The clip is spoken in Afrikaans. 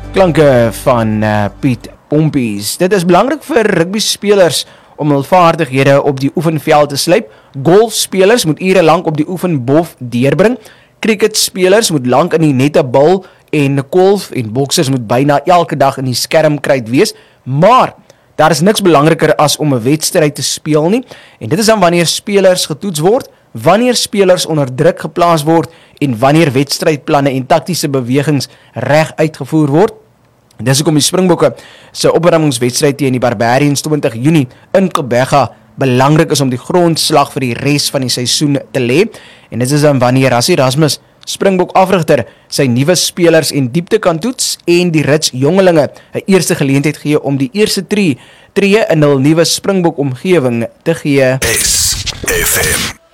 Klanke van Piet Pompies. Dit is belangrik vir rugby spelers om hul vaardighede op die oefenveld te slyp. Golfspelers moet ure lank op die oefenbof deurbring. Cricketspelers moet lank in die nette bal en golf en boksers moet byna elke dag in die skermkruit wees. Maar daar is niks belangriker as om 'n wedstryd te speel nie. En dit is dan wanneer spelers getoets word, wanneer spelers onder druk geplaas word en wanneer wedstrydplanne en taktiese bewegings reg uitgevoer word. Dis hoekom die Springbokke se opwarmingswedstryd teen die Barbarians 20 Junie in Gqeberha belangrik is om die grondslag vir die res van die seisoen te lê. En dit is dan wanneer Rassie Erasmus, Springbok afrigter, sy nuwe spelers en diepte kan toets en die rits jongelinge 'n eerste geleentheid gee om die eerste tree in hul nuwe Springbok omgewing te gee. SFM